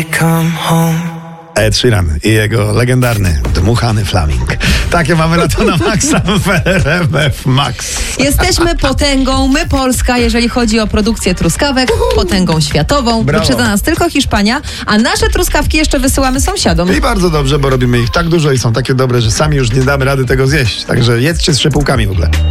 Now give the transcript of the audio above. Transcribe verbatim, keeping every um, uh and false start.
Come home. Ed Sheeran i jego legendarny dmuchany flaming. Takie mamy lato na Maxa w R M F Max. Jesteśmy potęgą, my Polska, jeżeli chodzi o produkcję truskawek, potęgą światową. Brawo. Wyprzedza nas tylko Hiszpania, a nasze truskawki jeszcze wysyłamy sąsiadom. I bardzo dobrze, bo robimy ich tak dużo i są takie dobre, że sami już nie damy rady tego zjeść. Także jedzcie z szepułkami w ogóle.